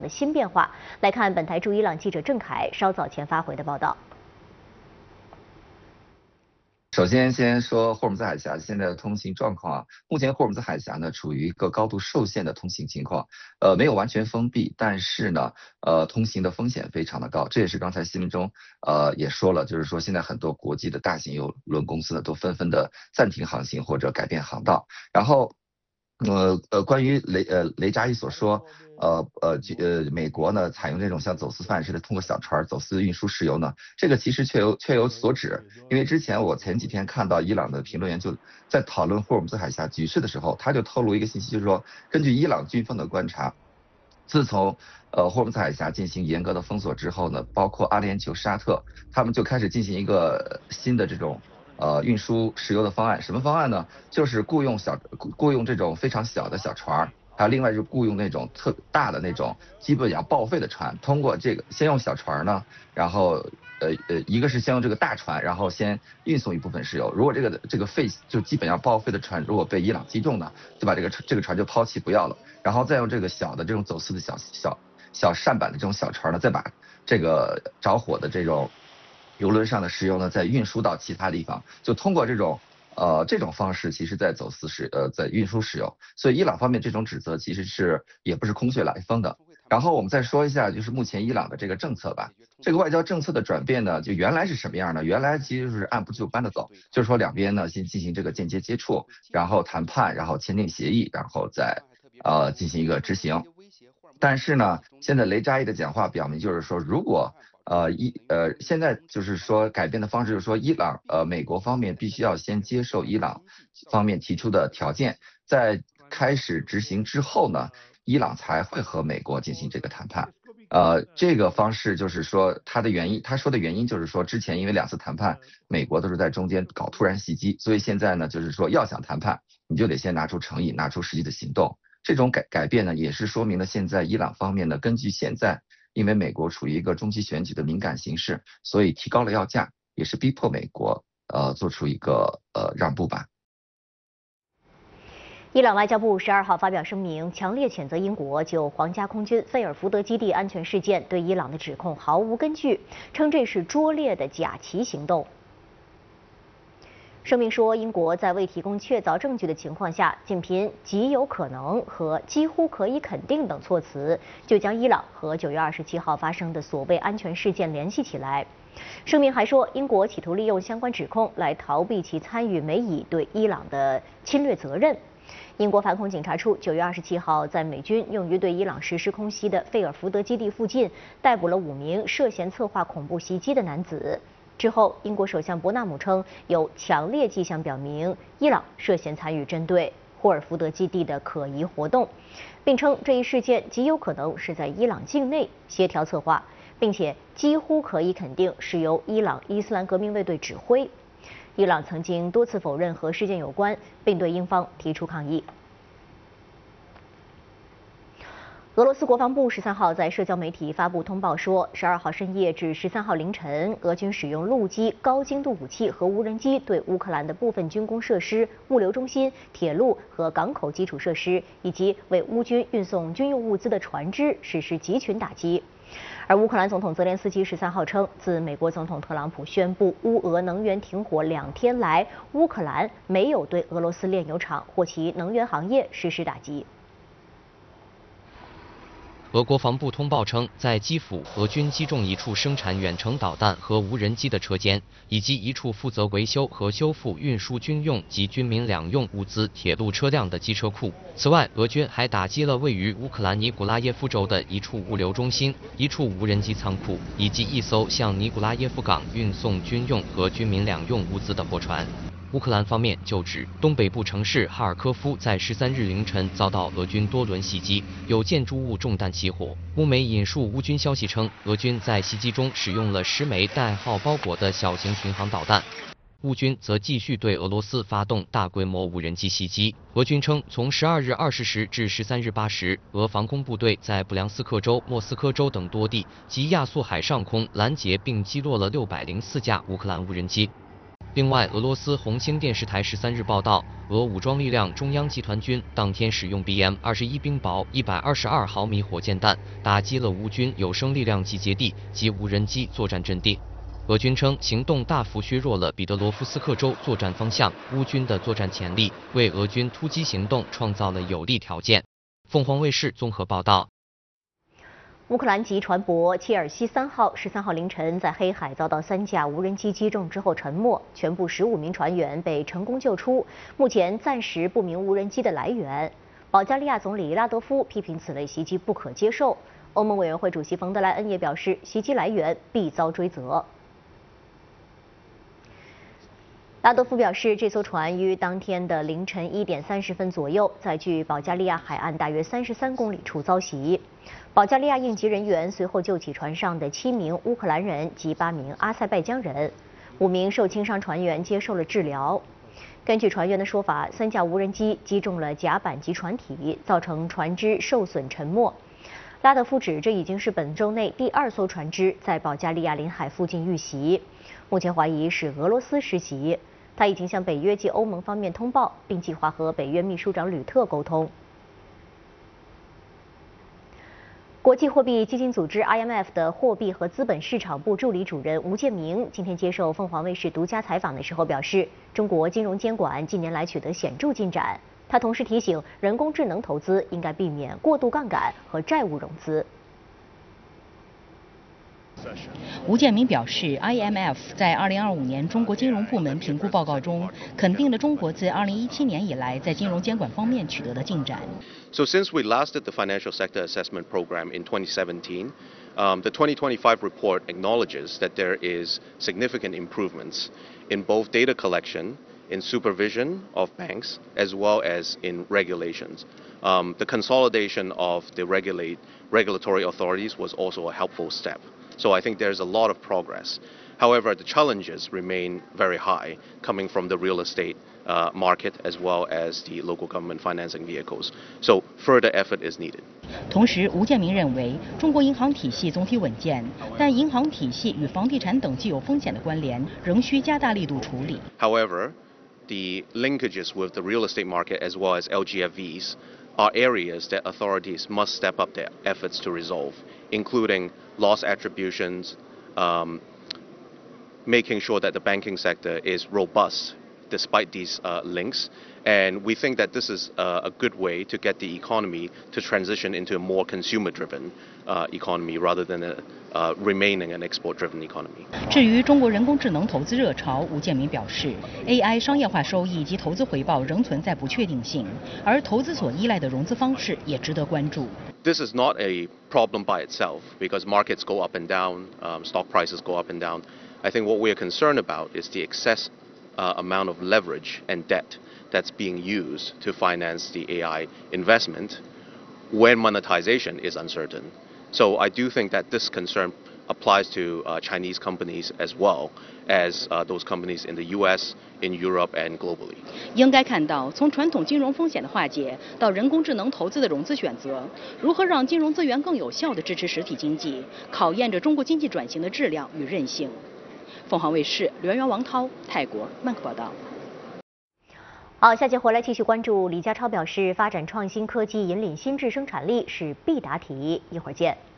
的新变化。来看本台驻伊朗记者郑凯稍早前发回的报道。 首先说霍尔木兹海峡现在的通行状况啊，目前霍尔木兹海峡呢处于一个高度受限的通行情况，没有完全封闭，但是呢，通行的风险非常的高，这也是刚才新闻中也说了，就是说现在很多国际的大型邮轮公司呢都纷纷的暂停航行或者改变航道，然后。关于雷扎伊所说，美国呢采用这种像走私犯似的，通过小船走私运输石油呢，这个其实确有所指。因为我前几天看到伊朗的评论员就在讨论霍尔木兹海峡局势的时候，他就透露一个信息，就是说根据伊朗军方的观察，自从霍尔木兹海峡进行严格的封锁之后呢，包括阿联酋、沙特，他们就开始进行一个新的这种。运输石油的方案，什么方案呢？就是雇佣这种非常小的小船，还有另外就是雇佣那种特大的那种基本要报废的船，通过这个先用小船呢，然后一个是先用这个大船，然后先运送一部分石油。如果这个废就基本要报废的船，如果被伊朗击中呢，就把这个船就抛弃不要了，然后再用这个小的这种走私的小舢板的这种小船呢，再把这个着火的这种。邮轮上的石油呢，再运输到其他地方，就通过这种方式，其实在在运输石油。所以伊朗方面这种指责其实也不是空穴来风的。然后我们再说一下，就是目前伊朗的这个政策吧。这个外交政策的转变呢，就原来是什么样呢？原来其实就是按部就班的走，就是说两边呢先进行这个间接接触，然后谈判，然后签订协议，然后再进行一个执行。但是呢，现在雷扎伊的讲话表明，就是说如果现在就是说改变的方式，就是说美国方面必须要先接受伊朗方面提出的条件，在开始执行之后呢，伊朗才会和美国进行这个谈判。这个方式就是说他说的原因就是说之前因为2次谈判，美国都是在中间搞突然袭击，所以现在呢就是说要想谈判，你就得先拿出诚意，拿出实际的行动。这种改变呢，也是说明了现在伊朗方面呢，根据现在。因为美国处于一个中期选举的敏感形势，所以提高了要价，也是逼迫美国做出一个让步吧。 伊朗外交部12号发表声明，强烈谴责英国就皇家空军费尔福德基地安全事件对伊朗的指控毫无根据，称这是拙劣的假旗行动。声明说，英国在未提供确凿证据的情况下，仅凭极有可能和几乎可以肯定等措辞，就将伊朗和9月27号发生的所谓安全事件联系起来。声明还说，英国企图利用相关指控来逃避其参与美以对伊朗的侵略责任。英国反恐警察处9月27号在美军用于对伊朗实施空袭的费尔福德基地附近逮捕了5名涉嫌策划恐怖袭击的男子。之后，英国首相伯纳姆称有强烈迹象表明伊朗涉嫌参与针对霍尔福德基地的可疑活动，并称这一事件极有可能是在伊朗境内协调策划，并且几乎可以肯定是由伊朗伊斯兰革命卫队指挥。伊朗曾经多次否认和事件有关，并对英方提出抗议。俄罗斯国防部13号在社交媒体发布通报说，12号深夜至13号凌晨，俄军使用陆基高精度武器和无人机对乌克兰的部分军工设施、物流中心、铁路和港口基础设施，以及为乌军运送军用物资的船只实施集群打击。而乌克兰总统泽连斯基13号称，自美国总统特朗普宣布乌俄能源停火2天来，乌克兰没有对俄罗斯炼油厂或其能源行业实施打击。 俄国防部通报称，在基辅，俄军击中一处生产远程导弹和无人机的车间，以及一处负责维修和修复运输军用及军民两用物资铁路车辆的机车库。此外，俄军还打击了位于乌克兰尼古拉耶夫州的一处物流中心、一处无人机仓库，以及一艘向尼古拉耶夫港运送军用和军民两用物资的货船。乌克兰方面就指，东北部城市哈尔科夫在13日凌晨遭到俄军多轮袭击，有建筑物中弹起火。乌媒引述乌军消息称，俄军在袭击中使用了10枚带号包裹的小型巡航导弹。乌军则继续对俄罗斯发动大规模无人机袭击。俄军称，从12日20时至13日8时，俄防空部队在布良斯克州、莫斯科州等多地及亚速海上空拦截并击落了604架乌克兰无人机。 另外，俄罗斯红星电视台13日报道，俄武装力量中央集团军当天使用 BM-21冰雹122毫米火箭弹打击了乌军有生力量集结地及无人机作战阵地。俄军称，行动大幅削弱了彼得罗夫斯克州作战方向乌军的作战潜力，为俄军突击行动创造了有利条件。凤凰卫视综合报道。 乌克兰籍船舶切尔西3号13号凌晨在黑海遭到3架无人机击中之后沉没，全部15名船员被成功救出，目前暂时不明无人机的来源。保加利亚总理拉德夫批评此类袭击不可接受。欧盟委员会主席冯德莱恩也表示，袭击来源必遭追责。拉德夫表示，这艘船于当天的凌晨1点30分左右，在距保加利亚海岸大约33公里处遭袭。保加利亚应急人员随后救起船上的7名乌克兰人及8名阿塞拜疆人，5名受轻伤船员接受了治疗。根据船员的说法，3架无人机击中了甲板级船体，造成船只受损沉没。拉德夫指，这已经是本周内第2艘船只在保加利亚领海附近遇袭，目前怀疑是俄罗斯施袭。他已经向北约及欧盟方面通报，并计划和北约秘书长吕特沟通。国际货币基金组织 IMF 的货币和资本市场部助理主任吴建明今天接受凤凰卫视独家采访的时候表示，中国金融监管近年来取得显著进展。他同时提醒，人工智能投资应该避免过度杠杆和债务融资。 吴建明表示 ，IMF 在2025年中国金融部门评估报告中，肯定了中国自2017年以来在金融监管方面取得的进展。 So since we last did the financial sector assessment program in 2017, the 2025 report acknowledges that there is significant improvements in both data collection, in supervision of banks, as well as in regulations. The consolidation of the regulatory authorities was also a helpful step. So I think there's a lot of progress. However, the challenges remain very high, coming from the real estate market as well as the local government financing vehicles. So further effort is needed. 同时，吴建明认为，中国银行体系总体稳健，但银行体系与房地产等具有风险的关联，仍需加大力度处理。 However, the linkages with the real estate market as well as LGFVs are areas that authorities must step up their efforts to resolve, including loss attributions, making sure that the banking sector is robust despite these links. And we think that this is a good way to get the economy to transition into a more consumer-driven economy rather than remaining an export-driven economy. 至于中国人工智能投资热潮，吴建明表示 ，AI 商业化收益及投资回报仍存在不确定性，而投资所依赖的融资方式也值得关注。 This is not a problem by itself because markets go up and down, stock prices go up and down. I think what we are concerned about is the excess amount of leverage and debt that's being used to finance the AI investment when monetization is uncertain. So I do think that this concern applies to Chinese companies as well as those companies in the US, in Europe and globally. 应该看到，从传统金融风险的化解到人工智能投资的融资选择，如何让金融资源更有效地支持实体经济，考验着中国经济转型的质量与韧性。凤凰卫视刘源、王涛，泰国曼谷报道。 好，下节回来继续关注。李家超表示，发展创新科技，引领新质生产力是必答题。一会儿见。